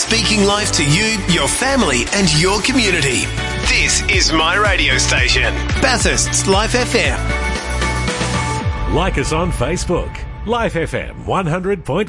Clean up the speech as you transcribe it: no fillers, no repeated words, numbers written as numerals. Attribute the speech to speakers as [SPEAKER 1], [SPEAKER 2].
[SPEAKER 1] speaking life to you, your family and your community. This is my radio station, Bathurst's Life FM.
[SPEAKER 2] Like us on Facebook, Life FM 100.1.